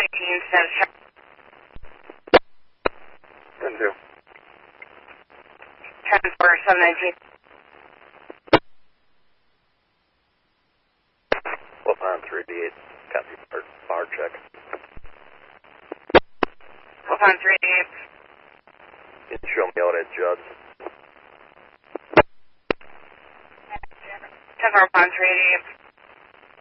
says 10-2. 10-4-719. What on 3D8? Copy bar check. What on 3D8? Can you show me out at Judd's? 10-4 on 3D8.